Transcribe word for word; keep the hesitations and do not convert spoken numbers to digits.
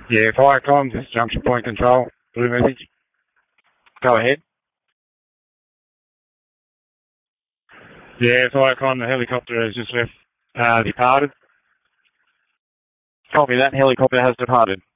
Yeah, Firecom, this is Junction Point Control. Blue message. Go ahead. Yeah, Firecom, the helicopter has just left, uh, departed. Copy that. Helicopter has departed.